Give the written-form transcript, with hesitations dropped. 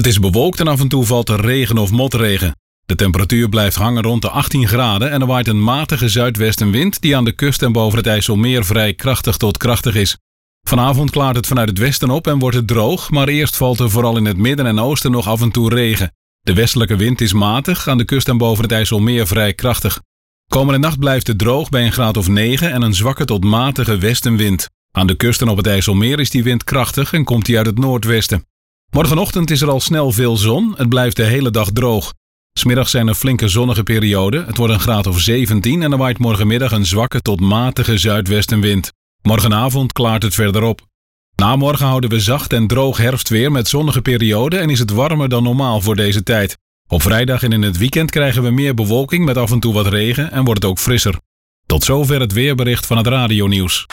Het is bewolkt en af en toe valt er regen of motregen. De temperatuur blijft hangen rond de 18 graden en er waait een matige zuidwestenwind die aan de kust en boven het IJsselmeer vrij krachtig tot krachtig is. Vanavond klaart het vanuit het westen op en wordt het droog, maar eerst valt er vooral in het midden en oosten nog af en toe regen. De westelijke wind is matig, aan de kust en boven het IJsselmeer vrij krachtig. Komende nacht blijft het droog bij een graad of 9 en een zwakke tot matige westenwind. Aan de kust en op het IJsselmeer is die wind krachtig en komt die uit het noordwesten. Morgenochtend is er al snel veel zon, het blijft de hele dag droog. 's Middags zijn er flinke zonnige perioden, het wordt een graad of 17 en er waait morgenmiddag een zwakke tot matige zuidwestenwind. Morgenavond klaart het verder op. Na morgen houden we zacht en droog herfstweer met zonnige perioden en is het warmer dan normaal voor deze tijd. Op vrijdag en in het weekend krijgen we meer bewolking met af en toe wat regen en wordt het ook frisser. Tot zover het weerbericht van het radionieuws.